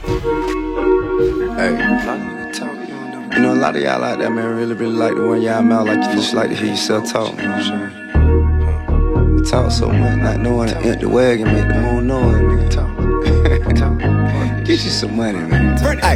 Hey, you know, a lot of y'all out there, man, really like to run y'all mouth like you just like to hear yourself talk, you know what I'm saying? You talk so much, not knowing the empty wagon make the moon noise, nigga. Talk. Get you some money, man.